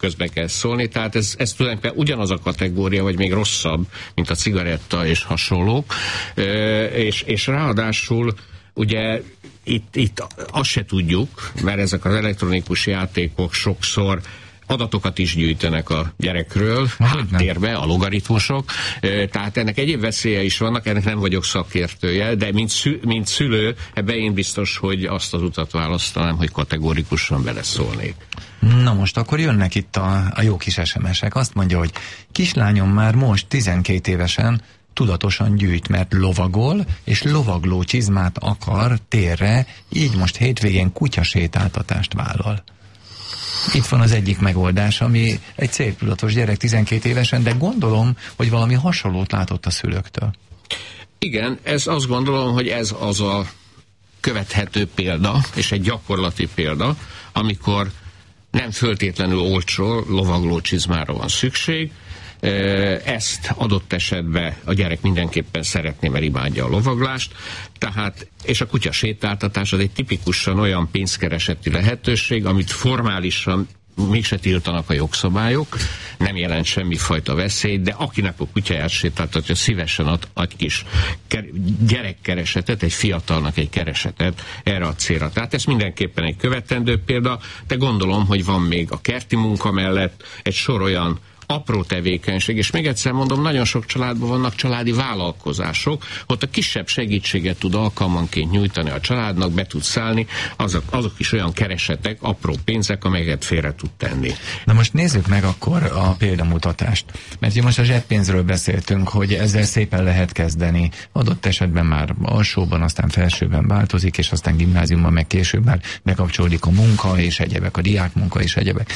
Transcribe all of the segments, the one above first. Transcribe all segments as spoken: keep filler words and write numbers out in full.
közbe kell szólni, tehát ez, ez tulajdonképpen ugyanaz a kategória, vagy még rosszabb, mint a cigaretta és hasonlók, és, és ráadásul ugye itt, itt azt se tudjuk, mert ezek az elektronikus játékok sokszor adatokat is gyűjtenek a gyerekről, háttérbe, a logaritmusok, tehát ennek egyéb veszélye is vannak, ennek nem vagyok szakértője, de mint, szü, mint szülő, ebbe én biztos, hogy azt az utat választanám, hogy kategórikusan beleszólnék. Na most akkor jönnek itt a, a jó kis es em esek. Azt mondja, hogy kislányom már most tizenkét évesen tudatosan gyűjt, mert lovagol, és lovagló csizmát akar térre, így most hétvégén kutyasétáltatást vállal. Itt van az egyik megoldás, ami egy céltudatos gyerek tizenkét évesen, de gondolom, hogy valami hasonlót látott a szülőktől. Igen, ez azt gondolom, hogy ez az a követhető példa, és egy gyakorlati példa, amikor nem föltétlenül olcsó lovagló csizmára van szükség, ezt adott esetben a gyerek mindenképpen szeretné, mert imádja a lovaglást, tehát, és a kutya sétáltatás az egy tipikusan olyan pénzkereseti lehetőség, amit formálisan mégse tiltanak a jogszabályok, nem jelent semmifajta veszélyt, de akinek a kutyáját sétáltatja, szívesen ad, ad kis gyerekkeresetet, egy fiatalnak egy keresetet erre a célra. Tehát ez mindenképpen egy követendő példa, de gondolom, hogy van még a kerti munka mellett egy sor olyan apró tevékenység, és még egyszer mondom, nagyon sok családban vannak családi vállalkozások, ott a kisebb segítséget tud alkalmanként nyújtani a családnak, be tud szállni, azok, azok is olyan keresetek, apró pénzek, amelyeket félre tud tenni. Na most nézzük meg akkor a példamutatást, mert most a zseppénzről beszéltünk, hogy ezzel szépen lehet kezdeni, adott esetben már alsóban, aztán felsőben változik, és aztán gimnáziumban meg később már bekapcsolódik a munka, és egyebek, a diákmunka és egyebek.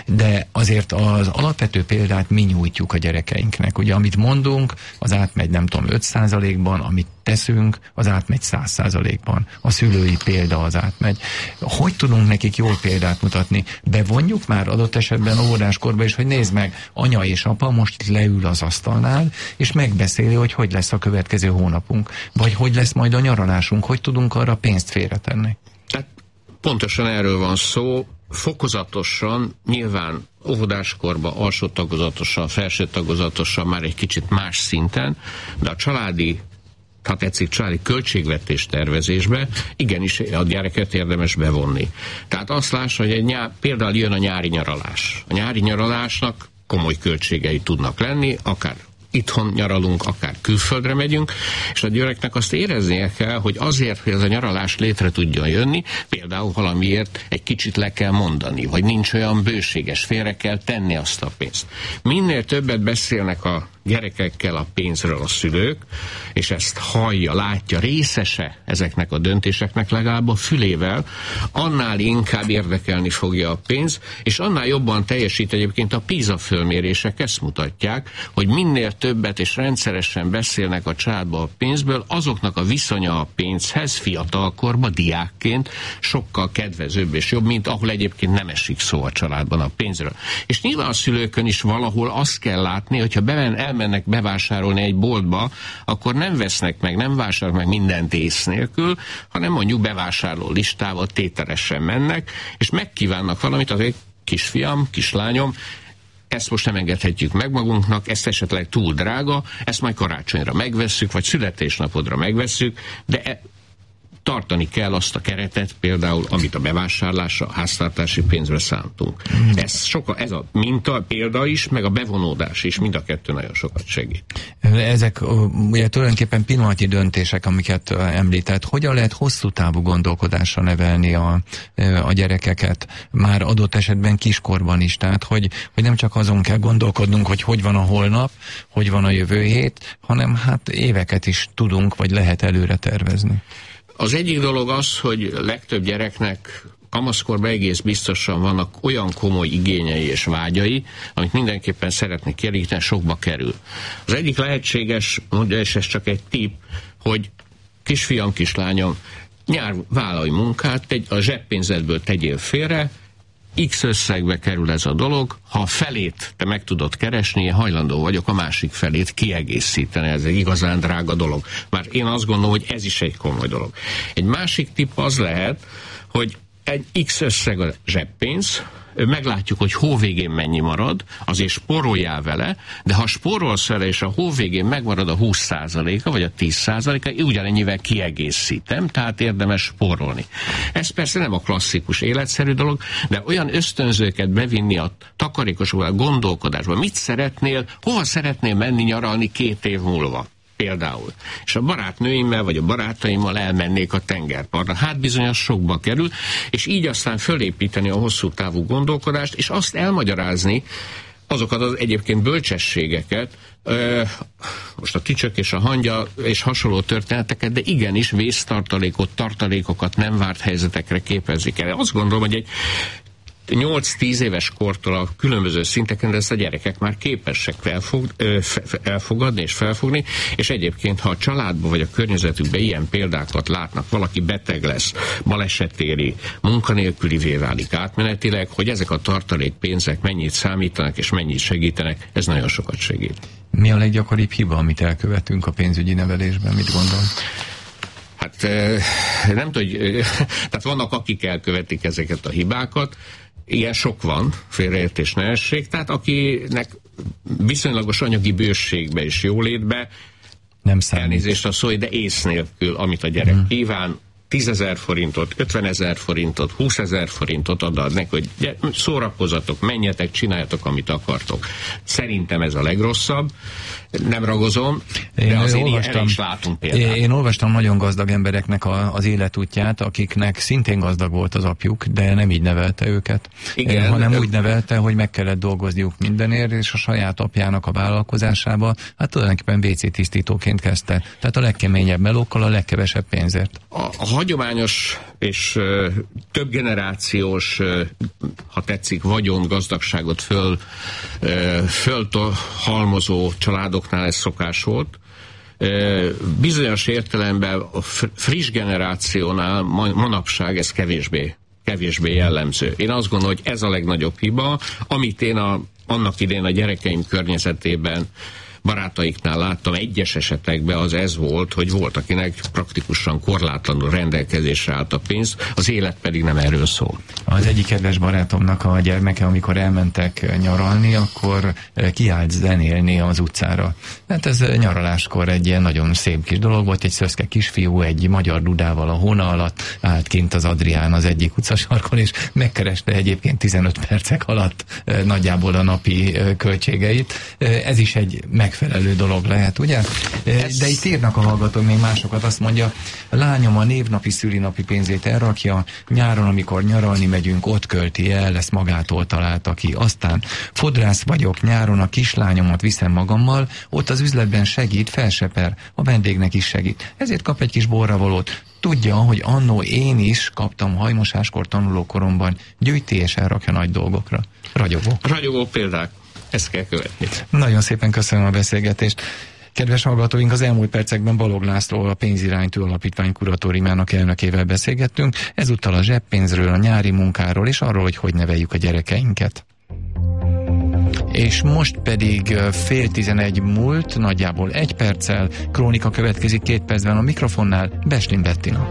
De azért az alapvető példát mi nyújtjuk a gyerekeinknek. Ugye, amit mondunk, az átmegy nem tudom öt százalékban, amit teszünk, az átmegy száz százalékban. A szülői példa az átmegy. Hogy tudunk nekik jól példát mutatni? Bevonjuk már adott esetben óvodáskorba is, hogy nézd meg, anya és apa most leül az asztalnál, és megbeszéli, hogy hogy lesz a következő hónapunk, vagy hogy lesz majd a nyaralásunk, hogy tudunk arra pénzt félretenni. Tehát pontosan erről van szó, fokozatosan, nyilván óvodáskorban alsó tagozatosan, felső tagozatosan, már egy kicsit más szinten, de a családi, ha tetszik, családi költségvetés tervezésbe igenis a gyereket érdemes bevonni. Tehát azt lássa, hogy egy nyár, például jön a nyári nyaralás. A nyári nyaralásnak komoly költségei tudnak lenni, akár itthon nyaralunk, akár külföldre megyünk, és a gyereknek azt éreznie kell, hogy azért, hogy ez a nyaralás létre tudjon jönni, például valamiért egy kicsit le kell mondani, vagy nincs olyan bőséges, félre kell tenni azt a pénzt. Minél többet beszélnek a gyerekekkel a pénzről a szülők, és ezt hallja, látja, részese ezeknek a döntéseknek legalább a fülével, annál inkább érdekelni fogja a pénz, és annál jobban teljesít egyébként a PISA fölmérések, ezt mutatják, hogy minél többet és rendszeresen beszélnek a családban a pénzből, azoknak a viszonya a pénzhez fiatalkorban, diákként sokkal kedvezőbb és jobb, mint ahol egyébként nem esik szó a családban a pénzről. És nyilván a szülőkön is valahol azt kell látni, hogyha bemen, elmennek bevásárolni egy boltba, akkor nem vesznek meg, nem vásárolnak meg mindent ész nélkül, hanem mondjuk bevásárló listával tételesen mennek, és megkívánnak valamit, az egy kisfiam, kislányom, ezt most nem engedhetjük meg magunknak, ezt esetleg túl drága, ezt majd karácsonyra megvesszük, vagy születésnapodra megvesszük, de e tartani kell azt a keretet, például, amit a bevásárlásra, a háztartási pénzre szántunk. Mm. Ez, soka, ez a minta, példa is, meg a bevonódás is, mind a kettő nagyon sokat segít. Ezek ugye tulajdonképpen pillanatnyi döntések, amiket említett. Hogyan lehet hosszú távú gondolkodásra nevelni a, a gyerekeket, már adott esetben kiskorban is? Tehát, hogy, hogy nem csak azon kell gondolkodnunk, hogy hogy van a holnap, hogy van a jövő hét, hanem hát éveket is tudunk, vagy lehet előre tervezni. Az egyik dolog az, hogy legtöbb gyereknek kamaszkorban egész biztosan vannak olyan komoly igényei és vágyai, amit mindenképpen szeretnék kielégíteni, sokba kerül. Az egyik lehetséges, és ez csak egy tipp, hogy kisfiam, kislányom, nyár vállalj munkát, tegy, a zseppénzedből tegyél félre, X összegbe kerül ez a dolog, ha a felét te meg tudod keresni, én hajlandó vagyok a másik felét kiegészíteni, ez egy igazán drága dolog. Már én azt gondolom, hogy ez is egy komoly dolog. Egy másik tipp az lehet, hogy egy X összeg a zseppénz, meglátjuk, hogy hó végén mennyi marad, azért spóroljál vele, de ha spórolsz vele, és a hó végén megmarad a húsz százaléka, vagy a tíz százaléka, ugyanennyivel kiegészítem, tehát érdemes spórolni. Ez persze nem a klasszikus életszerű dolog, de olyan ösztönzőket bevinni a takarékosokba, a gondolkodásba. Mit szeretnél, hova szeretnél menni nyaralni két év múlva? Például. És a barátnőimmel, vagy a barátaimmal elmennék a tengerpartra. Hát bizony az sokba kerül, és így aztán fölépíteni a hosszú távú gondolkodást, és azt elmagyarázni, azokat az egyébként bölcsességeket, most a tücsök és a hangya és hasonló történeteket, de igenis vésztartalékot, tartalékokat nem várt helyzetekre képezik el. Azt gondolom, hogy egy nyolc-tíz éves kortól a különböző szinteken, de ezt a gyerekek már képesek elfog, elfogadni és felfogni, és egyébként, ha a családban vagy a környezetükben ilyen példákat látnak, valaki beteg lesz, baleset éri, munkanélkülivé válik átmenetileg, hogy ezek a tartalékpénzek mennyit számítanak és mennyit segítenek, ez nagyon sokat segít. Mi a leggyakoribb hiba, amit elkövetünk a pénzügyi nevelésben? Mit gondol? Hát nem tudom, hogy, tehát vannak, akik elkövetik ezeket a hibákat, ilyen sok van, félreértés ne essék, tehát akinek viszonylagos anyagi bőségbe és jólétbe nem számít. Elnézést a szó, de ész nélkül, amit a gyerek mm. kíván, tízezer forintot, ötvenezer forintot, húszezer forintot ad neki, hogy szórakozatok, menjetek, csináljatok, amit akartok. Szerintem ez a legrosszabb. Nem ragozom, de én azért olvastam, is látunk példát. Én olvastam nagyon gazdag embereknek a, az életútját, akiknek szintén gazdag volt az apjuk, de nem így nevelte őket, Igen, hanem úgy nevelte, hogy meg kellett dolgozniuk mindenért, és a saját apjának a vállalkozásába, hát tulajdonképpen vé cé tisztítóként kezdte. Tehát a legkeményebb melókkal, a legkevesebb pénzért. A, a hagyományos és uh, több generációs, uh, ha tetszik, vagyon, gazdagságot föl, uh, fölhalmozó családoknál ez szokás volt. Uh, bizonyos értelemben a friss generációnál manapság ez kevésbé, kevésbé jellemző. Én azt gondolom, hogy ez a legnagyobb hiba, amit én a, annak idén a gyerekeim környezetében barátaiknál láttam egyes esetekben, az ez volt, hogy volt, akinek praktikusan korlátlanul rendelkezésre állt a pénz, az élet pedig nem erről szól. Az egyik kedves barátomnak a gyermeke, amikor elmentek nyaralni, akkor kiállt zenélni az utcára. Hát ez nyaraláskor egy ilyen nagyon szép kis dolog volt, egy szöszke kisfiú egy magyar dudával a hóna alatt állt kint az Adrián az egyik utcasarkon, és megkereste egyébként tizenöt percek alatt nagyjából a napi költségeit. Ez is egy megfelelő dolog lehet, ugye? De itt írnak a hallgatók még másokat, azt mondja, a lányom a névnapi, szülinapi pénzét elrakja, nyáron, amikor nyaralni megyünk, ott költi el, ezt magától találta ki. Aztán fodrász vagyok, nyáron a kislányomat viszem magammal, ott az üzletben segít, felseper, a vendégnek is segít. Ezért kap egy kis borravalót. Tudja, hogy annó én is kaptam hajmosáskor tanulókoromban, gyűjti és elrakja nagy dolgokra. Ragyogó. Ragyogó példák. Ezt kell követni. Nagyon szépen köszönöm a beszélgetést. Kedves hallgatóink, az elmúlt percekben Balogh László, a Pénziránytű Alapítvány kuratóriumának elnökével beszélgettünk, ezúttal a zseppénzről, a nyári munkáról és arról, hogy hogy neveljük a gyerekeinket. És most pedig fél tizenegy múlt, nagyjából egy perccel, krónika következik két percben a mikrofonnál, Beslin Bettina.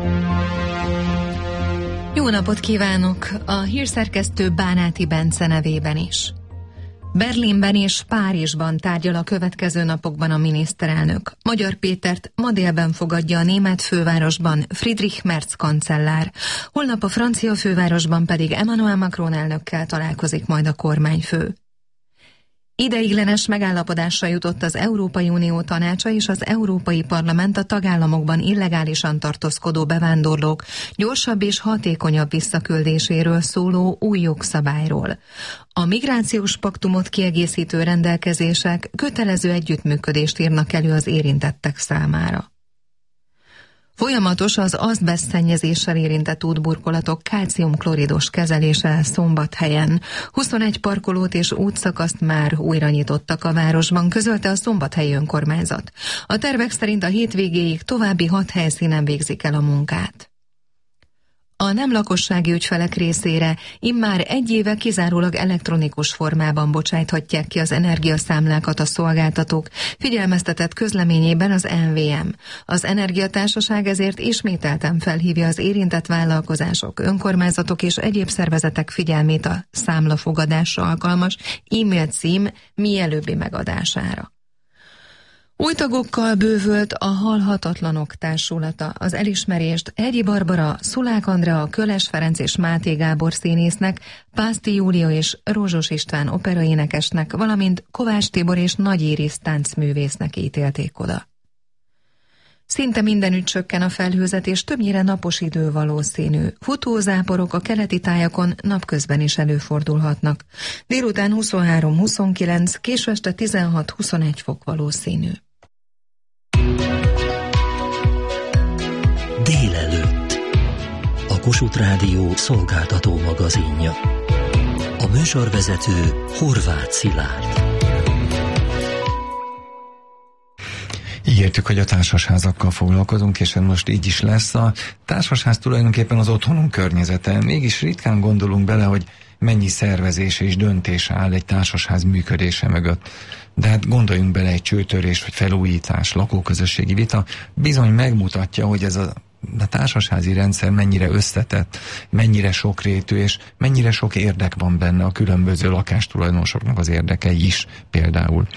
Jó napot kívánok! A hírszerkesztő Bánáti Bence nevében is. Berlinben és Párizsban tárgyal a következő napokban a miniszterelnök. Magyar Pétert ma délben fogadja a német fővárosban Friedrich Merz kancellár. Holnap a francia fővárosban pedig Emmanuel Macron elnökkel találkozik majd a kormányfő. Ideiglenes megállapodásra jutott az Európai Unió Tanácsa és az Európai Parlament a tagállamokban illegálisan tartózkodó bevándorlók gyorsabb és hatékonyabb visszaküldéséről szóló új jogszabályról. A migrációs paktumot kiegészítő rendelkezések kötelező együttműködést írnak elő az érintettek számára. Folyamatos az azbesztszennyezéssel érintett útburkolatok kálciumkloridos kezelése Szombathelyen. huszonegy parkolót és útszakaszt már újra nyitottak a városban, közölte a szombathelyi önkormányzat. A tervek szerint a hétvégéig további hat helyszínen végzik el a munkát. A nem lakossági ügyfelek részére immár egy éve kizárólag elektronikus formában bocsájthatják ki az energiaszámlákat a szolgáltatók, figyelmeztetett közleményében az en vé em. Az Energiatársaság ezért ismételten felhívja az érintett vállalkozások, önkormányzatok és egyéb szervezetek figyelmét a számlafogadásra alkalmas e-mail cím mielőbbi megadására. Új tagokkal bővült a Halhatatlanok Társulata. Az elismerést Egyi Barbara, Szulák Andrea, Köles Ferenc és Máté Gábor színésznek, Pászti Júlia és Rózsos István operaénekesnek, valamint Kovács Tibor és Nagy Iris táncművésznek ítélték oda. Szinte mindenütt csökken a felhőzet, és többnyire napos idő valószínű. Futózáporok a keleti tájakon napközben is előfordulhatnak. Délután huszonhárom-huszonkilenc, késő este tizenhat-huszonegy fok valószínű. Délelőtt. A Kossuth Rádió szolgáltató magazinja. A műsorvezető Horváth Szilárd. Ígértük, hogy a társasházakkal foglalkozunk, és most így is lesz. A társasház tulajdonképpen az otthonunk környezete. Mégis ritkán gondolunk bele, hogy mennyi szervezése és döntése áll egy társasház működése mögött. De hát gondoljunk bele, egy csőtörés vagy felújítás, lakóközösségi vita bizony megmutatja, hogy ez a a társasházi rendszer mennyire összetett, mennyire sokrétű, és mennyire sok érdek van benne, a különböző lakástulajdonosoknak az érdekei is például.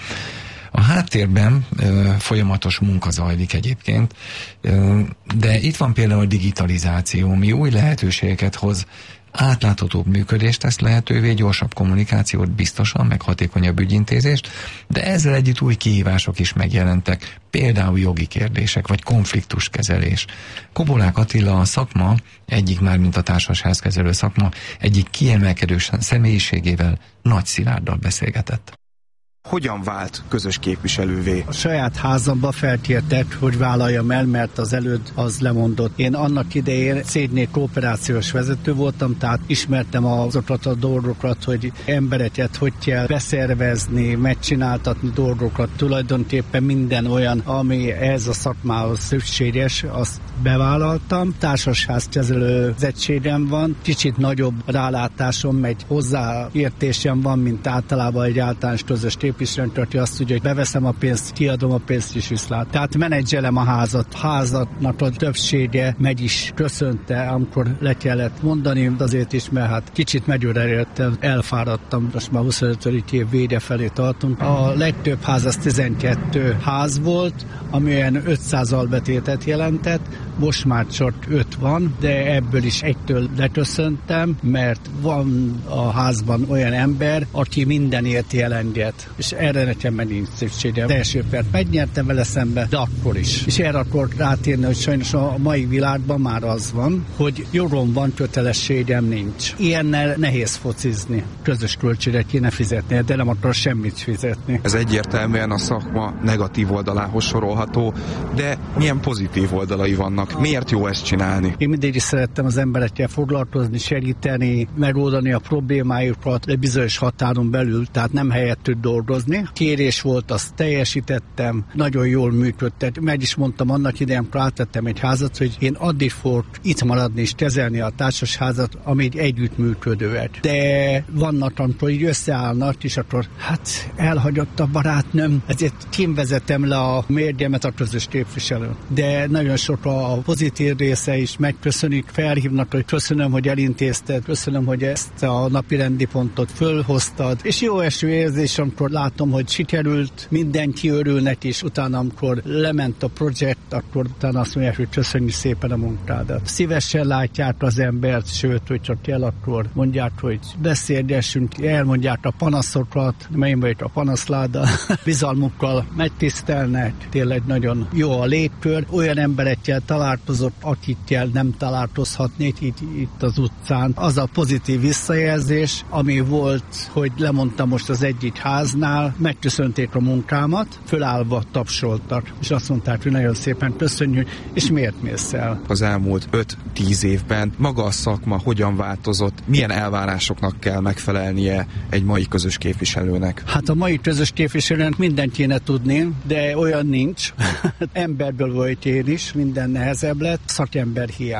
A háttérben ö, folyamatos munka zajlik egyébként, ö, de itt van például a digitalizáció, mi új lehetőségeket hoz, átláthatóbb működést tesz lehetővé, gyorsabb kommunikációt, biztosan, meg hatékonyabb ügyintézést, de ezzel együtt új kihívások is megjelentek, például jogi kérdések, vagy konfliktuskezelés. Kobolák Attila, a szakma egyik, már mint a társasházkezelő szakma, egyik kiemelkedő személyiségével, Nagy Szilárddal beszélgetett. Hogyan vált közös képviselővé? A saját házamba felkértek, hogy vállaljam el, mert az előtt az lemondott. Én annak idején Szédné kooperációs vezető voltam, tehát ismertem azokat a dolgokat, hogy embereket hogy kell beszervezni, megcsináltatni dolgokat. Tulajdonképpen minden olyan, ami ez a szakmához szükséges, azt bevállaltam. Társasházkezelő egységem van, kicsit nagyobb rálátásom, meg hozzáértésem van, mint általában egy általános közös képviselőn, aki azt tudja, hogy beveszem a pénzt, kiadom a pénzt is viszlát. Tehát menedzselem a házat. Házatnak a többsége meg is köszönte, amikor le kellett mondani, azért is, mert hát kicsit megörelődtem, elfáradtam, most már huszonötödik év vége felé tartunk. A legtöbb ház az tizenkettő ház volt, ami olyan ötszáz albetétet jelentett, most már csak öt van, de ebből is egytől leköszöntem, mert van a házban olyan ember, aki mindenért jelenget, és erre nekem meg nincs szükségem. Az első pert megnyertem vele szembe, de akkor is. És erre akkor rátérni, hogy sajnos a mai világban már az van, hogy jogom van, kötelességem nincs. Ilyennel nehéz focizni. Közös költségre kéne fizetni, de nem akar semmit fizetni. Ez egyértelműen a szakma negatív oldalához sorolható, de milyen pozitív oldalai vannak? Miért jó ezt csinálni? Én mindig is szerettem az emberekkel foglalkozni, segíteni, megoldani a problémájukat egy bizonyos határon belül, tehát nem helyettük dolgozni. Kérés volt, azt teljesítettem, nagyon jól működtet. Meg is mondtam annak idején, amikor átvettem egy házat, hogy én addig fogok itt maradni és kezelni a társasházat, amíg együttműködőek. De vannak, amikor így összeállnak, és akkor hát elhagyott a barátnőm, ezért kinvezetem le a mérgemet a közös képviselőn. De nagyon sok a pozitív része is megköszönik, felhívnak, hogy köszönöm, hogy elintézted, köszönöm, hogy ezt a napi rendi pontot fölhoztad, és jó eső érzés, amikor látom, hogy sikerült, mindenki örülnek, és utána, amikor lement a projekt, akkor utána azt mondják, hogy köszönjük szépen a munkádat. Szívesen látják az embert, sőt, hogy csak kell, akkor mondják, hogy beszélgessünk, elmondják a panaszokat, mert én vagyok a panaszláda, bizalmukkal megtisztelnek, tényleg nagyon jó a légkör, olyan emberekkel találkozott, akikkel nem találkozhatnék itt, itt az utcán. Az a pozitív visszajelzés, ami volt, hogy lemondtam most az egyik háznál, megköszönték a munkámat, fölállva tapsoltak, és azt mondták, hogy nagyon szépen köszönjük, és miért mész el? Az elmúlt öt-tíz évben maga a szakma hogyan változott, milyen elvárásoknak kell megfelelnie egy mai közös képviselőnek? Hát a mai közös képviselőnek mindent kéne tudni, de olyan nincs. Emberből volt én is, minden nehezebb lett, szakember hiány.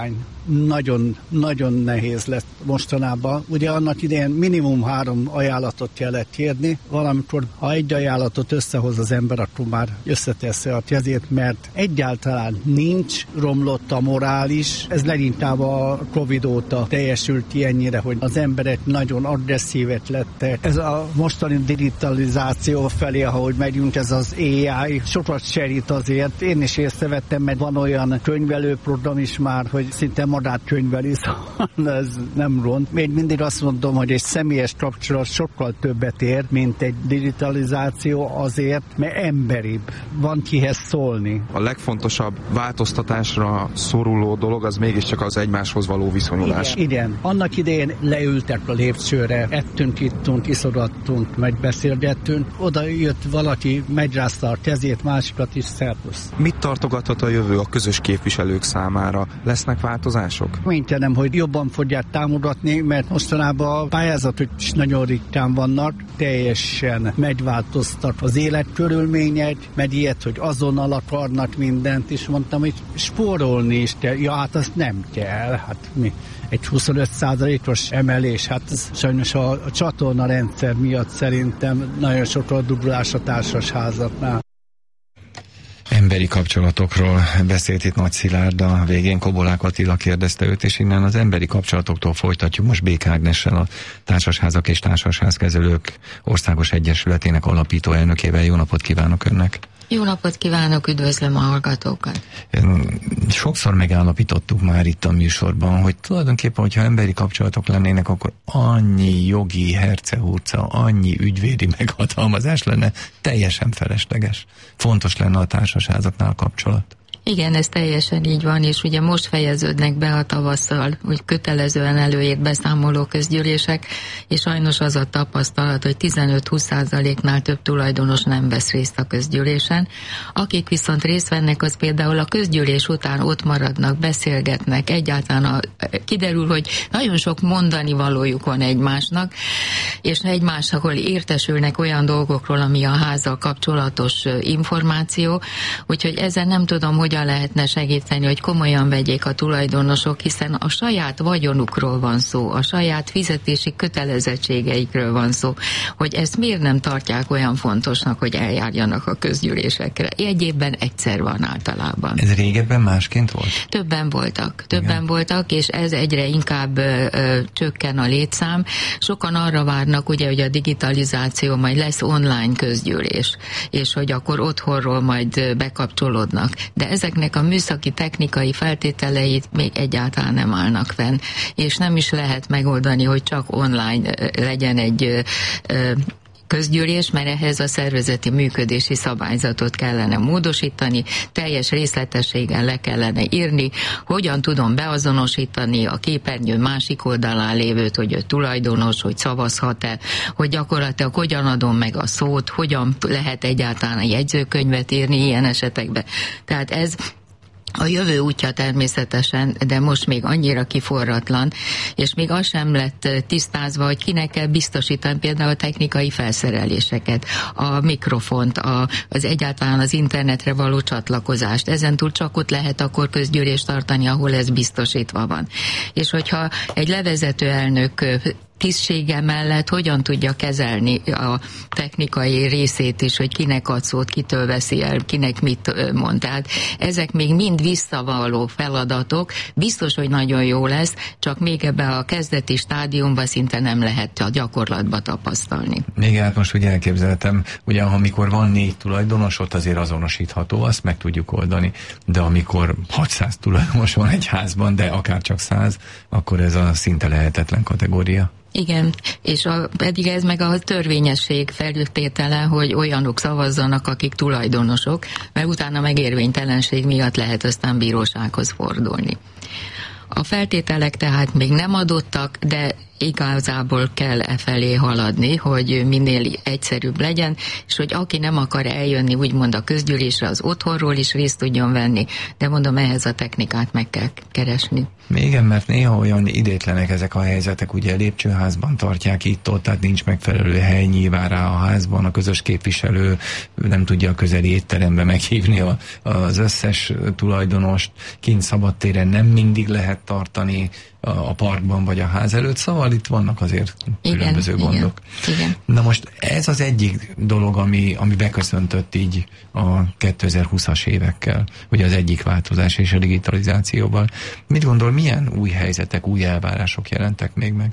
nagyon, nagyon nehéz lett mostanában. Ugye annak idején minimum három ajánlatot kellett kérni, valamikor ha egy ajánlatot összehoz az ember, akkor már összeteszi a kezét, mert egyáltalán nincs, romlott a morális. Ez leginkább a Covid óta teljesült ilyennyire, hogy az emberek nagyon agresszívek lettek. Ez a mostani digitalizáció felé, ahogy megyünk, ez az á i sokat segít azért. Én is észrevettem, mert van olyan könyvelőprogram is már, hogy szinte magát könyveli, szóval ez nem ront. Még mindig azt mondom, hogy egy személyes kapcsolat sokkal többet ér, mint egy digitalizáció azért, mert emberibb. Van kihez szólni. A legfontosabb változtatásra szoruló dolog az mégiscsak az egymáshoz való viszonyulás. Igen, igen. Annak idején leültek a lépcsőre, ettünk, ittunk, iszogattunk, megbeszélgettünk. Oda jött valaki, megyrázta a kezét, másikat is, szervusz. Mit tartogathat a jövő a közös képviselők számára? Lesznek változások? Ménytelenem, hogy jobban fogják támogatni, mert mostanában a pályázatok is nagyon ritkán vannak, teljesen megváltoztak az életkörülmények, meg ilyet, hogy azonnal akarnak mindent, és mondtam, hogy spórolni is kell. Ja, hát azt nem kell. Hát mi? Egy huszonöt százalékos emelés, hát ez sajnos a, a csatorna rendszer miatt szerintem nagyon sokkal dublás a társasházaknál. Emberi kapcsolatokról beszélt itt Nagy Szilárd, a végén Kobolák Attila kérdezte őt, és innen az emberi kapcsolatoktól folytatjuk most Bék Ágnessel, a Társasházak és Társasházkezelők Országos Egyesületének alapító elnökével. Jó napot kívánok önnek! Jó napot kívánok, üdvözlöm a hallgatókat! Sokszor megállapítottuk már itt a műsorban, hogy tulajdonképpen, hogyha emberi kapcsolatok lennének, akkor annyi jogi hercehurca, annyi ügyvédi meghatalmazás lenne, teljesen felesleges. Fontos lenne a társasházaknál kapcsolat. Igen, ez teljesen így van, és ugye most fejeződnek be a tavasszal, úgy kötelezően előírt beszámoló közgyűlések, és sajnos az a tapasztalat, hogy tizenöt-húsz százaléknál több tulajdonos nem vesz részt a közgyűlésen. Akik viszont részt vennek, az például a közgyűlés után ott maradnak, beszélgetnek, egyáltalán a, kiderül, hogy nagyon sok mondani valójuk van egymásnak, és egymásról értesülnek olyan dolgokról, ami a házzal kapcsolatos információ, úgyhogy ezen nem tudom, hogyan lehetne segíteni, hogy komolyan vegyék a tulajdonosok, hiszen a saját vagyonukról van szó, a saját fizetési kötelezettségeikről van szó, hogy ezt miért nem tartják olyan fontosnak, hogy eljárjanak a közgyűlésekre. Egy évben egyszer van általában. Ez régebben másként volt? Többen voltak, többen Igen. voltak, és ez egyre inkább ö, ö, csökken a létszám. Sokan arra várnak, ugye, hogy a digitalizáció majd lesz online közgyűlés, és hogy akkor otthonról majd bekapcsolódnak. De ezeknek a műszaki technikai feltételeit még egyáltalán nem állnak fenn, és nem is lehet megoldani, hogy csak online legyen egy közgyűlés, mert ehhez a szervezeti működési szabályzatot kellene módosítani, teljes részletességgel le kellene írni, hogyan tudom beazonosítani a képernyő másik oldalán lévőt, hogy ő tulajdonos, hogy szavazhat-e, hogy gyakorlatilag hogyan adom meg a szót, hogyan lehet egyáltalán a jegyzőkönyvet írni ilyen esetekben. Tehát ez a jövő útja természetesen, de most még annyira kiforratlan, és még az sem lett tisztázva, hogy kinek kell biztosítani például a technikai felszereléseket, a mikrofont, a, az egyáltalán az internetre való csatlakozást. Ezentúl csak ott lehet akkor közgyűlést tartani, ahol ez biztosítva van. És hogyha egy levezető elnök tisztsége mellett hogyan tudja kezelni a technikai részét is, hogy kinek ad szót, kitől veszi el, kinek mit mond. Tehát ezek még mind visszavaló feladatok. Biztos, hogy nagyon jó lesz, csak még ebbe a kezdeti stádiumban szinte nem lehet a gyakorlatba tapasztalni. Még hát most úgy elképzeltem, ugye amikor van négy tulajdonos, ott azért azonosítható, azt meg tudjuk oldani, de amikor hatszáz tulajdonos van egy házban, de akár csak száz, akkor ez a szinte lehetetlen kategória. Igen, és a, pedig ez meg a törvényesség feltétele, hogy olyanok szavazzanak, akik tulajdonosok, mert utána meg érvénytelenség miatt lehet aztán bírósághoz fordulni. A feltételek tehát még nem adottak, de igazából kell e felé haladni, hogy minél egyszerűbb legyen, és hogy aki nem akar eljönni úgymond a közgyűlésre, az otthonról is részt tudjon venni, de mondom, ehhez a technikát meg kell keresni. Igen, mert néha olyan idétlenek ezek a helyzetek, ugye lépcsőházban tartják itt-ott, tehát nincs megfelelő hely nyilván rá a házban, a közös képviselő nem tudja a közeli étterembe meghívni a, az összes tulajdonost, kint szabadtéren nem mindig lehet tartani a, a parkban vagy a ház előtt, szóval itt vannak azért igen, különböző igen, gondok. Igen. Na most ez az egyik dolog, ami, ami beköszöntött így a kétezer-húszas évekkel, ugye az egyik változás és a digitalizációval. Mit gondol, milyen új helyzetek, új elvárások jelentek még meg?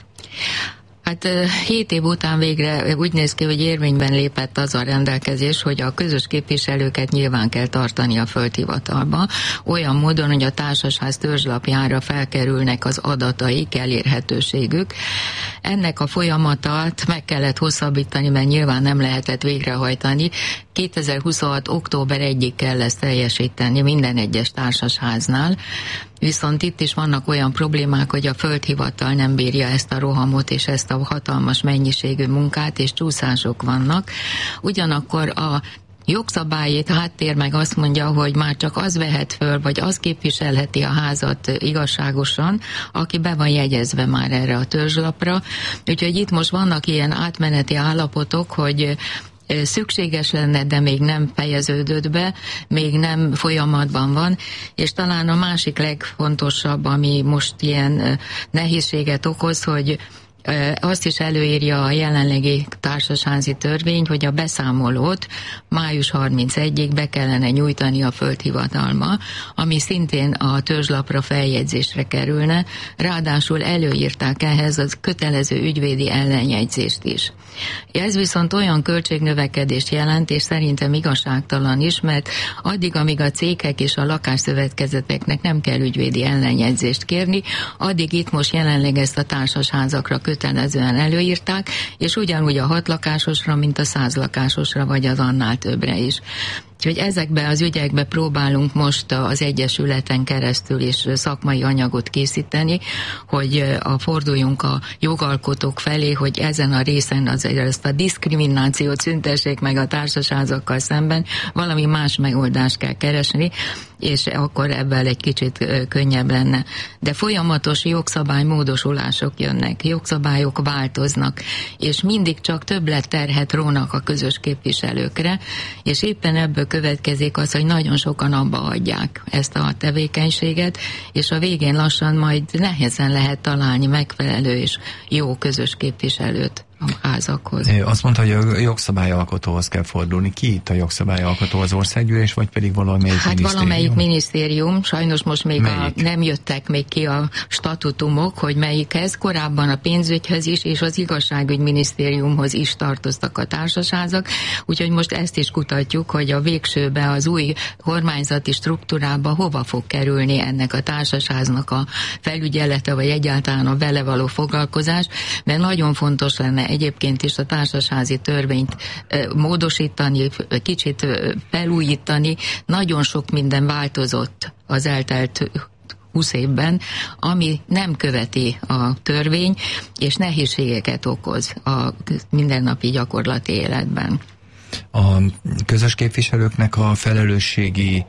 Hát hét év után végre úgy néz ki, hogy érvényben lépett az a rendelkezés, hogy a közös képviselőket nyilván kell tartani a földhivatalba, olyan módon, hogy a társasház törzslapjára felkerülnek az adataik, elérhetőségük. Ennek a folyamatát meg kellett hosszabbítani, mert nyilván nem lehetett végrehajtani. kétezer-huszonhat. október elsejéig kell ezt teljesíteni minden egyes társasháznál. Viszont itt is vannak olyan problémák, hogy a földhivatal nem bírja ezt a rohamot és ezt a hatalmas mennyiségű munkát, és csúszások vannak. Ugyanakkor a jogszabályét háttér meg azt mondja, hogy már csak az vehet föl, vagy az képviselheti a házat igazságosan, aki be van jegyezve már erre a törzslapra. Úgyhogy itt most vannak ilyen átmeneti állapotok, hogy szükséges lenne, de még nem fejeződött be, még nem folyamatban van, és talán a másik legfontosabb, ami most ilyen nehézséget okoz, hogy azt is előírja a jelenlegi társasházi törvény, hogy a beszámolót május harmincegyedikéig be kellene nyújtani a földhivatalba, ami szintén a törzslapra feljegyzésre kerülne, ráadásul előírták ehhez az kötelező ügyvédi ellenjegyzést is. Ez viszont olyan költségnövekedést jelent, és szerintem igazságtalan is, mert addig, amíg a cégek és a lakásszövetkezeteknek nem kell ügyvédi ellenjegyzést kérni, addig itt most jelenleg ezt a társasházakra kötelezően előírták, és ugyanúgy a hat lakásosra, mint a száz lakásosra, vagy az annál többre is. Úgyhogy ezekbe az ügyekbe próbálunk most az Egyesületen keresztül is szakmai anyagot készíteni, hogy a forduljunk a jogalkotók felé, hogy ezen a részen azért ezt a diszkriminációt szüntessék meg a társasházakkal szemben, valami más megoldást kell keresni, és akkor ebből egy kicsit könnyebb lenne. De folyamatos jogszabálymódosulások jönnek, jogszabályok változnak, és mindig csak többletterhet rónak a közös képviselőkre, és éppen ebből következik az, hogy nagyon sokan abba adják ezt a tevékenységet, és a végén lassan majd nehezen lehet találni megfelelő és jó közös képviselőt a házakhoz. Azt mondta, hogy a jogszabályalkotóhoz kell fordulni. Ki itt a jogszabályalkotó, az országgyűlés, vagy pedig valamelyik hát minisztérium? valamelyik minisztérium. Sajnos most még a, nem jöttek még ki a statutumok, hogy melyikhez. Korábban a pénzügyhöz is, és az igazságügyminisztériumhoz is tartoztak a társasházak. Úgyhogy most ezt is kutatjuk, hogy a végsőbe az új kormányzati struktúrába hova fog kerülni ennek a társasháznak a felügyelete, vagy egyáltalán a vele való foglalkozás, mert nagyon fontos lenne egyébként is a társasházi törvényt e, módosítani, kicsit e, felújítani. Nagyon sok minden változott az eltelt húsz évben, ami nem követi a törvény, és nehézségeket okoz a mindennapi gyakorlati életben. A közös képviselőknek a felelősségi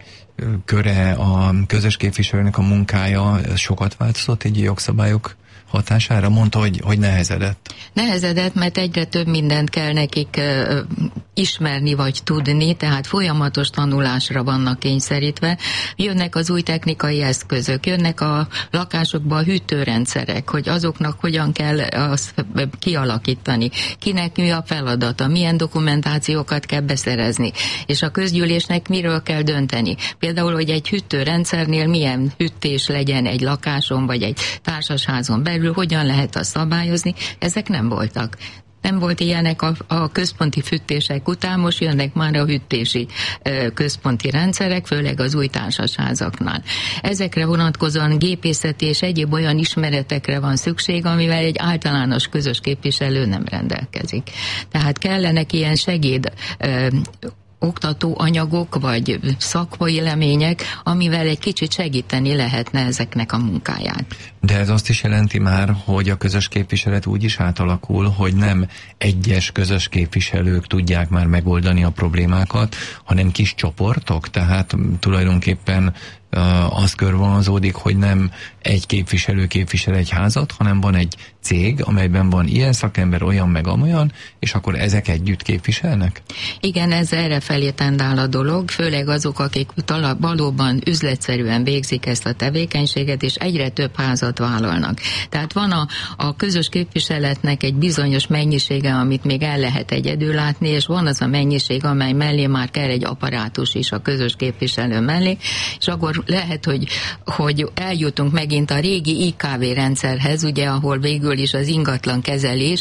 köre, a közös képviselőnek a munkája sokat változott egy jogszabályok hatására? Mondta, hogy, hogy nehezedett. Nehezedett, mert egyre több mindent kell nekik uh, ismerni vagy tudni, tehát folyamatos tanulásra vannak kényszerítve. Jönnek az új technikai eszközök, jönnek a lakásokba a hűtőrendszerek, hogy azoknak hogyan kell azt kialakítani, kinek mi a feladata, milyen dokumentációkat kell beszerezni, és a közgyűlésnek miről kell dönteni. Például, hogy egy hűtőrendszernél milyen hűtés legyen egy lakáson vagy egy társasházon belül, hogyan lehet azt szabályozni, ezek nem voltak. Nem volt ilyenek a, a központi fűtések után, most jönnek már a hűtési e, központi rendszerek, főleg az új társasházaknál. Ezekre vonatkozóan gépészeti és egyéb olyan ismeretekre van szükség, amivel egy általános közös képviselő nem rendelkezik. Tehát kellenek ilyen segéd e, oktató anyagok, vagy szakmai lemények, amivel egy kicsit segíteni lehetne ezeknek a munkáját. De ez azt is jelenti már, hogy a közös képviselet úgy is átalakul, hogy nem egyes közös képviselők tudják már megoldani a problémákat, hanem kis csoportok, tehát tulajdonképpen az körvonalazódik, hogy nem egy képviselő képvisel egy házat, hanem van egy cég, amelyben van ilyen szakember, olyan meg amolyan, és akkor ezek együtt képviselnek? Igen, ez erre felé tendál a dolog, főleg azok, akik valóban üzletszerűen végzik ezt a tevékenységet, és egyre több házat vállalnak. Tehát van a, a közös képviseletnek egy bizonyos mennyisége, amit még el lehet egyedül látni, és van az a mennyiség, amely mellé már kell egy apparátus is a közös képviselő mellé, és akkor lehet, hogy, hogy eljutunk megint a régi I K V rendszerhez, ugye, ahol végül is az ingatlan kezelés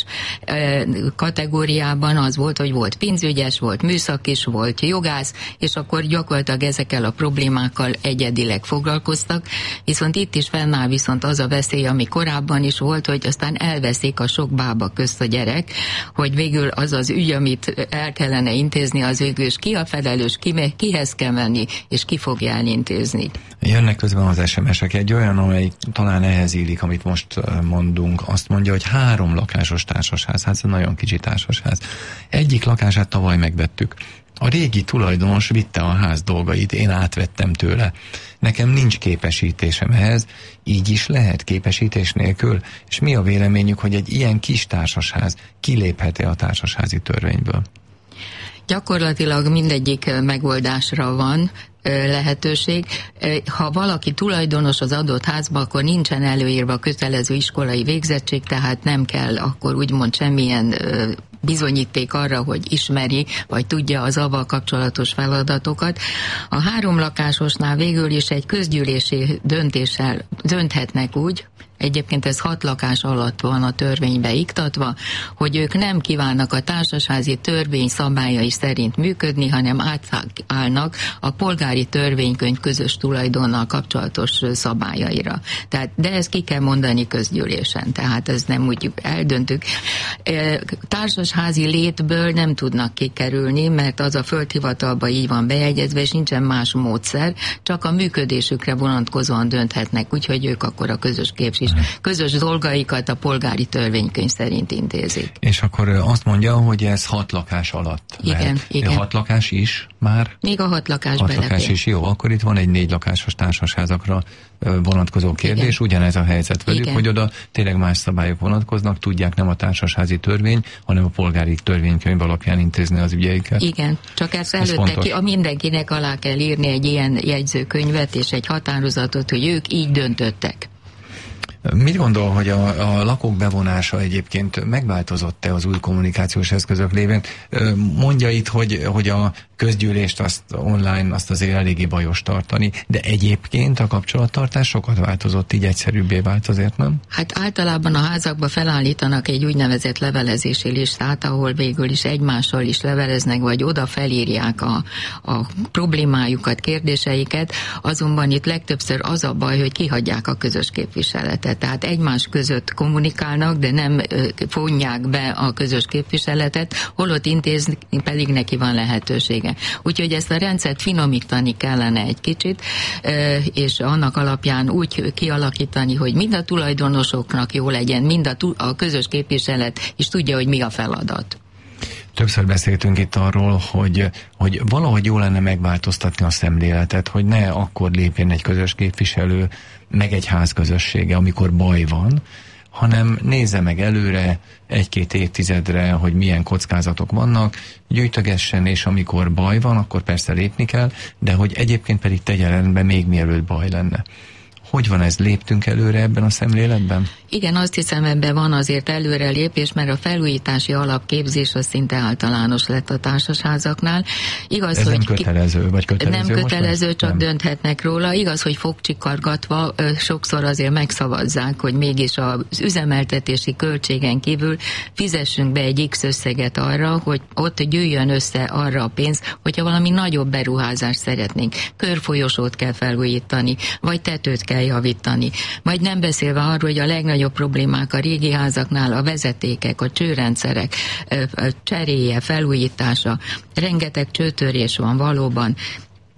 kategóriában az volt, hogy volt pénzügyes, volt műszakis, volt jogász, és akkor gyakorlatilag ezekkel a problémákkal egyedileg foglalkoztak, viszont itt is fennáll viszont az a veszély, ami korábban is volt, hogy aztán elveszik a sok bába közt a gyerek, hogy végül az az ügy, amit el kellene intézni, az végül is ki a felelős, ki, kihez kell menni, és ki fogja elintézni. Jönnek közben az es em esek, egy olyan, amely talán ehhez illik, amit most mondunk, azt mondja, hogy három lakásos társasház, hát ez nagyon kicsi társasház. Egyik lakását tavaly megvettük. A régi tulajdonos vitte a ház dolgait, én átvettem tőle. Nekem nincs képesítésem ehhez, így is lehet képesítés nélkül. És mi a véleményük, hogy egy ilyen kis társasház kiléphet-e a társasházi törvényből? Gyakorlatilag mindegyik megoldásra van lehetőség. Ha valaki tulajdonos az adott házba, akkor nincsen előírva kötelező iskolai végzettség, tehát nem kell akkor úgymond semmilyen bizonyíték arra, hogy ismeri, vagy tudja az avval kapcsolatos feladatokat. A három lakásosnál végül is egy közgyűlési döntéssel dönthetnek úgy, egyébként ez hat lakás alatt van a törvénybe iktatva, hogy ők nem kívánnak a társasházi törvény szabályai szerint működni, hanem átállnak a polgári törvénykönyv közös tulajdonnal kapcsolatos szabályaira. Tehát, de ezt ki kell mondani közgyűlésen, tehát ez nem úgy eldöntük. Társasházi létből nem tudnak kikerülni, mert az a földhivatalban így van bejegyezve, és nincsen más módszer, csak a működésükre vonatkozóan dönthetnek, úgyhogy ők akkor a közös képviselők közös dolgaikat a polgári törvénykönyv szerint intézik. És akkor azt mondja, hogy ez hat lakás alatt igen, lehet. Igen. Hat lakás is már? Még a hat lakás Hat lakás is, jó. Akkor itt van egy négy lakásos társasházakra vonatkozó kérdés, igen. Ugyanez a helyzet velük, igen. Hogy oda tényleg más szabályok vonatkoznak, tudják nem a társasházi törvény, hanem a polgári törvénykönyv alapján intézni az ügyeiket. Igen, csak ezt előtte ki, a mindenkinek alá kell írni egy ilyen jegyzőkönyvet és egy határozatot, hogy ők így döntöttek. Mit gondol, hogy a, a lakók bevonása egyébként megváltozott-e az új kommunikációs eszközök lévén? Mondja itt, hogy, hogy a közgyűlést azt online azt azért eléggé bajos tartani, de egyébként a kapcsolattartás sokat változott, így egyszerűbbé vált azért, nem? Hát általában a házakba felállítanak egy úgynevezett levelezési listát, ahol végül is egymással is leveleznek, vagy oda felírják a, a problémájukat, kérdéseiket, azonban itt legtöbbször az a baj, hogy kihagyják a közös képviseletet. Tehát egymás között kommunikálnak, de nem fonják be a közös képviseletet, holott intézni pedig neki van lehetősége. Úgyhogy ezt a rendszert finomítani kellene egy kicsit, és annak alapján úgy kialakítani, hogy mind a tulajdonosoknak jó legyen, mind a, a közös képviselet is tudja, hogy mi a feladat. Többször beszéltünk itt arról, hogy, hogy valahogy jó lenne megváltoztatni a szemléletet, hogy ne akkor lépjen egy közös képviselő, meg egy ház közössége, amikor baj van, hanem nézze meg előre egy-két évtizedre, hogy milyen kockázatok vannak, gyűjtögessen, és amikor baj van, akkor persze lépni kell, de hogy egyébként pedig tegye rendbe még mielőtt baj lenne. Hogy van ez? Léptünk előre ebben a szemléletben? Igen, azt hiszem, ebben van azért előrelépés, mert a felújítási alapképzés az szinte általános lett a társasházaknál. Igaz, ez hogy nem kötelező, vagy kötelező? Nem kötelező, csak nem. Dönthetnek róla. Igaz, hogy fogcsikargatva sokszor azért megszavazzák, hogy mégis az üzemeltetési költségen kívül fizessünk be egy X összeget arra, hogy ott gyűjjön össze arra a pénz, hogyha valami nagyobb beruházást szeretnénk. Körfolyosót kell felújítani, vagy tetőt kell javítani. Majd nem beszélve arról, hogy a legnagyobb problémák a régi házaknál a vezetékek, a csőrendszerek cseréje, felújítása, rengeteg csőtörés van valóban.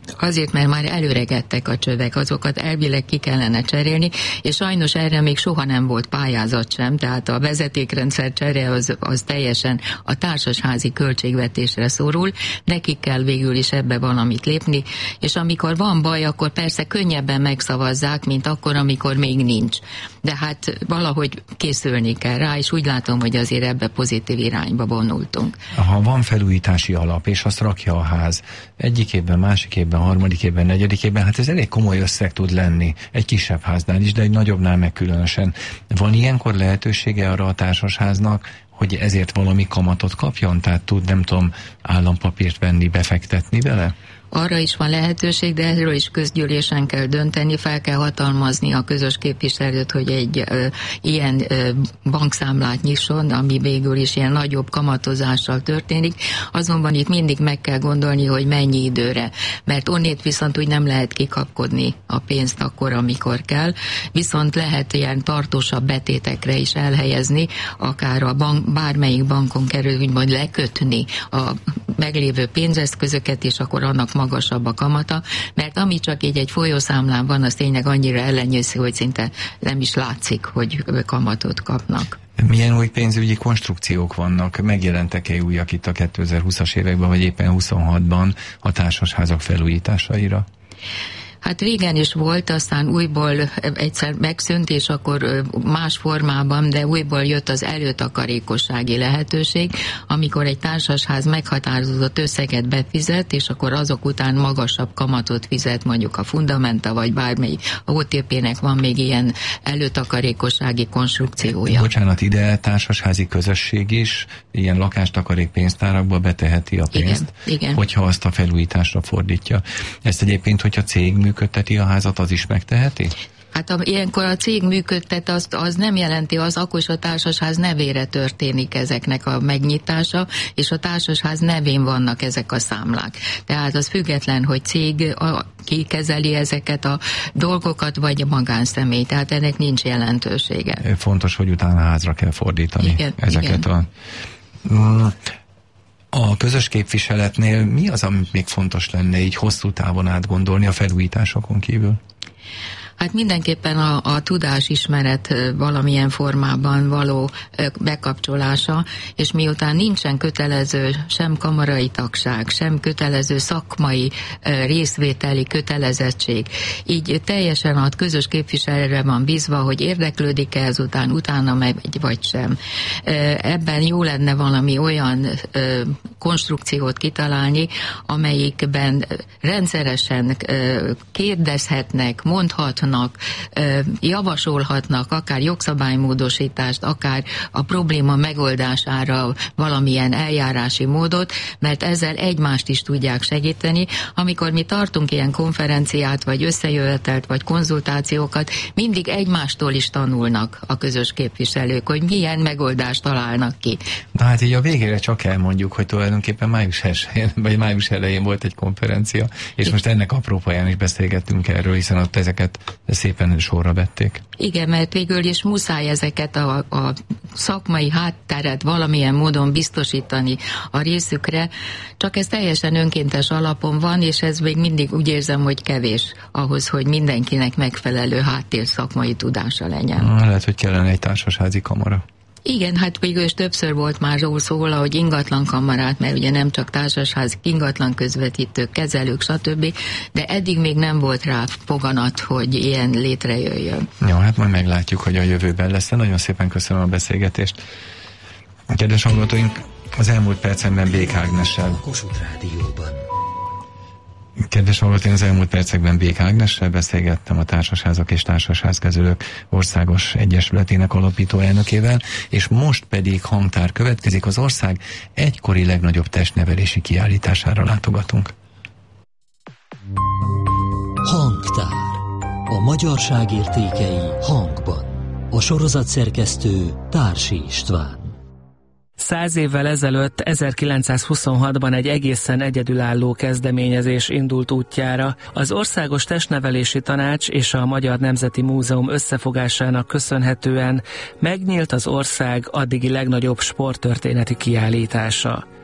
Azért, mert már előregedtek a csövek, azokat elvileg ki kellene cserélni, és sajnos erre még soha nem volt pályázat sem, tehát a vezetékrendszer csere az, az teljesen a társasházi költségvetésre szorul, nekik kell végül is ebbe valamit lépni, és amikor van baj, akkor persze könnyebben megszavazzák, mint akkor, amikor még nincs. De hát valahogy készülni kell rá, és úgy látom, hogy azért ebbe pozitív irányba vonultunk. Ha van felújítási alap, és azt rakja a ház egyik évben, másik évben, harmadik évben, negyedik évben, hát ez elég komoly összeg tud lenni egy kisebb háznál is, de egy nagyobbnál meg különösen. Van ilyenkor lehetősége arra a társasháznak, hogy ezért valami kamatot kapjon? Tehát tud, nem tudom, állampapírt venni, befektetni vele? Arra is van lehetőség, de erről is közgyűlésen kell dönteni, fel kell hatalmazni a közös képviselőt, hogy egy ö, ilyen ö, bankszámlát nyisson, ami végül is ilyen nagyobb kamatozással történik. Azonban itt mindig meg kell gondolni, hogy mennyi időre, mert onnét viszont úgy nem lehet kikapkodni a pénzt akkor, amikor kell, viszont lehet ilyen tartósabb betétekre is elhelyezni, akár a bank, bármelyik bankon kerül, úgymond lekötni a meglévő pénzeszközöket, és akkor annak magasabb a kamata, mert ami csak így egy folyószámlán van, az tényleg annyira ellenyősző, hogy szinte nem is látszik, hogy kamatot kapnak. Milyen új pénzügyi konstrukciók vannak? Megjelentek-e újak itt a kétezer-húszas években, vagy éppen huszonhatban a társasházak felújításaira? Hát régen is volt, aztán újból egyszer megszűnt, és akkor más formában, de újból jött az előtakarékossági lehetőség, amikor egy társasház meghatározott összeget befizet, és akkor azok után magasabb kamatot fizet, mondjuk a Fundamenta, vagy bármelyik. A o té pé-nek van még ilyen előtakarékossági konstrukciója. Bocsánat, ide társasházi közösség is ilyen lakástakarék pénztárakba beteheti a pénzt, igen, igen. hogyha azt a felújításra fordítja. Ezt egyébként, hogyha cég működteti a házat, az is megteheti? Hát a, ilyenkor a cég működtet, az, az nem jelenti, az akkor is a társasház nevére történik ezeknek a megnyitása, és a társasház nevén vannak ezek a számlák. Tehát az független, hogy cég a, ki kezeli ezeket a dolgokat, vagy a magánszemély. Tehát ennek nincs jelentősége. Fontos, hogy utána házra kell fordítani igen, ezeket igen. a... A közös képviseletnél mi az, ami még fontos lenne így hosszú távon átgondolni a felújításokon kívül? Hát mindenképpen a, a tudásismeret valamilyen formában való bekapcsolása, és miután nincsen kötelező sem kamarai tagság, sem kötelező szakmai részvételi kötelezettség, így teljesen a közös képviselőre van bízva, hogy érdeklődik-e ezután, utána megy, vagy sem. Ebben jó lenne valami olyan konstrukciót kitalálni, amelyikben rendszeresen kérdezhetnek, mondhatnak, javasolhatnak akár jogszabálymódosítást, akár a probléma megoldására valamilyen eljárási módot, mert ezzel egymást is tudják segíteni. Amikor mi tartunk ilyen konferenciát, vagy összejövetelt, vagy konzultációkat, mindig egymástól is tanulnak a közös képviselők, hogy milyen megoldást találnak ki. Na hát így a végére csak elmondjuk, hogy tulajdonképpen május elsején, vagy május elején volt egy konferencia, és I- most ennek apropóján is beszélgettünk erről, hiszen ott ezeket szépen sorra vették. Igen, mert végül is muszáj ezeket a, a szakmai hátteret valamilyen módon biztosítani a részükre, csak ez teljesen önkéntes alapon van, és ez még mindig úgy érzem, hogy kevés ahhoz, hogy mindenkinek megfelelő háttér szakmai tudása legyen. Na, lehet, hogy kellene egy társasházi kamara. Igen, hát végül is többször volt már szó, hogy ingatlan kamarát, mert ugye nem csak társasház, ingatlan közvetítők, kezelők, stb., de eddig még nem volt rá foganat, hogy ilyen létrejöjjön. Ja, hát majd meglátjuk, hogy a jövőben lesz. Nagyon szépen köszönöm a beszélgetést. Kedves hallgatóink, az elmúlt percekben Bék Ágnessel. Kossuth Rádióban. Kedves hallgatóink, az elmúlt percekben Bék Ágnessel beszélgettem, a Társasházak és Társasházkezelők Országos Egyesületének alapító elnökével, és most pedig hangtár következik, az ország egykori legnagyobb testnevelési kiállítására látogatunk. Hangtár. A magyarság értékei hangban. A sorozat szerkesztő Társi István. Száz évvel ezelőtt, ezerkilencszázhuszonhatban egy egészen egyedülálló kezdeményezés indult útjára. Az Országos Testnevelési Tanács és a Magyar Nemzeti Múzeum összefogásának köszönhetően megnyílt az ország addigi legnagyobb sporttörténeti kiállítása.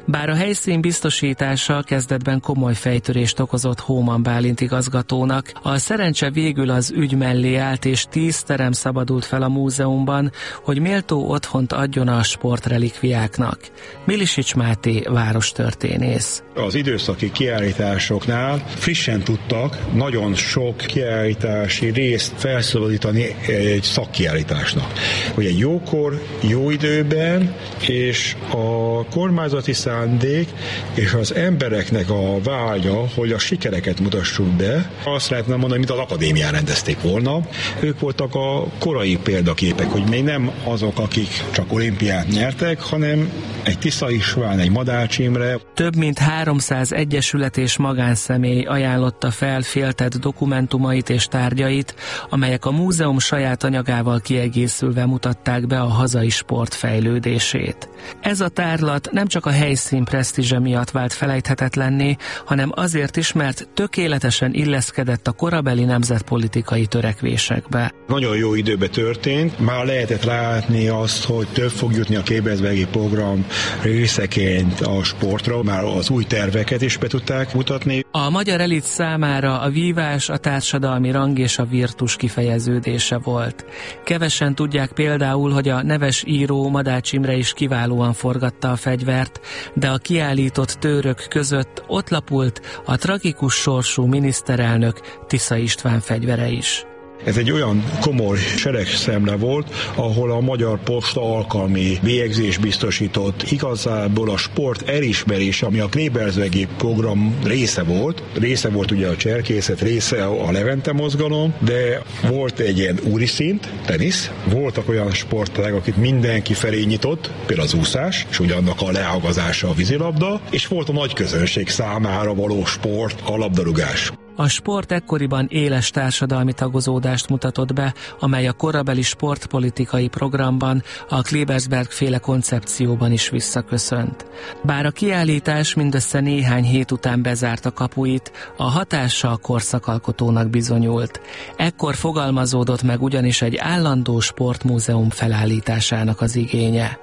Bár a helyszín biztosítása kezdetben komoly fejtörést okozott Hóman Bálint igazgatónak, a szerencse végül az ügy mellé állt, és tíz terem szabadult fel a múzeumban, hogy méltó otthont adjon a sportrelikviáknak. Milisics Máté várostörténész. Az időszaki kiállításoknál frissen tudtak nagyon sok kiállítási részt felszabadítani egy szakkiállításnak. Hogy egy jókor, jó időben, és a kormányzati szándék és az embereknek a vágya, hogy a sikereket mutassuk be, azt lehetne mondani, mint az akadémián rendezték volna. Ők voltak a korai példaképek, hogy még nem azok, akik csak olimpiát nyertek, hanem egy Tisza István, egy Madács Imre. Több mint háromszáz egyesület és magánszemély ajánlotta fel féltett dokumentumait és tárgyait, amelyek a múzeum saját anyagával kiegészülve mutatták be a hazai sport fejlődését. Ez a tárlat nem csak a helyszín presztízse miatt vált felejthetetlenné, hanem azért is, mert tökéletesen illeszkedett a korabeli nemzetpolitikai törekvésekbe. Nagyon jó időben történt, már lehetett látni azt, hogy több fog jutni a Klebersbergi program részeként a sportra, már az új terveket is be tudták mutatni. A magyar elit számára a vívás a társadalmi rang és a virtus kifejeződése volt. Kevesen tudják például, hogy a neves író Madács Imre is kiválóan forgatta a fegyvert, de a kiállított tőrök között ott lapult a tragikus sorsú miniszterelnök Tisza István fegyvere is. Ez egy olyan komoly seregszemle volt, ahol a Magyar Posta alkalmi bélyegzés biztosított. Igazából a sport elismerés, ami a Klebersbergi program része volt, része volt ugye a cserkészet, része a Levente mozgalom, de volt egy ilyen úri szint, tenisz, voltak olyan sportágak, akit mindenki felé nyitott, például az úszás, és ugye annak a leágazása a vízilabda, és volt a nagy közönség számára való sport, a labdarúgás. A sport ekkoriban éles társadalmi tagozódást mutatott be, amely a korabeli sportpolitikai programban, a Klebersberg-féle koncepcióban is visszaköszönt. Bár a kiállítás mindössze néhány hét után bezárta kapuit, a hatása a korszakalkotónak bizonyult. Ekkor fogalmazódott meg ugyanis egy állandó sportmúzeum felállításának az igénye.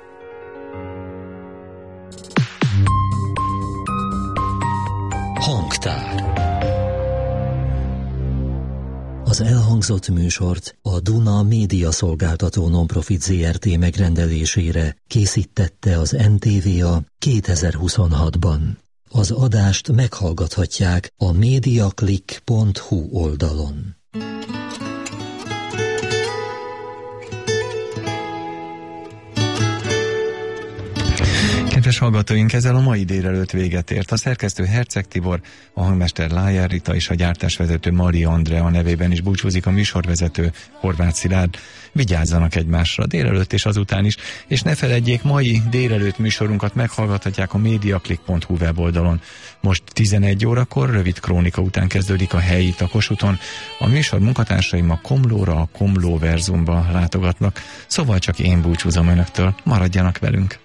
Hangtár. Az elhangzott műsort a Duna Média Szolgáltató Nonprofit zé er té megrendelésére készítette az en té vé á kétezer-huszonhatban. Az adást meghallgathatják a mediaclick pont hu oldalon. Kedves hallgatóink, ezzel a mai délelőtt véget ért. A szerkesztő Herceg Tibor, a hangmester Lájer Rita és a gyártásvezető Maria Andrea nevében is búcsúzik a műsorvezető Horváth Szilárd. Vigyázzanak egymásra délelőtt és azután is, és ne feledjék, mai délelőtt műsorunkat meghallgathatják a mediaclick pont hu weboldalon. Most tizenegy órakor, rövid krónika után kezdődik a helyi Takosúton. A műsor munkatársaim a Komlóra, a Komló Verzumba látogatnak, szóval csak én búcsúzom önöktől, maradjanak velünk.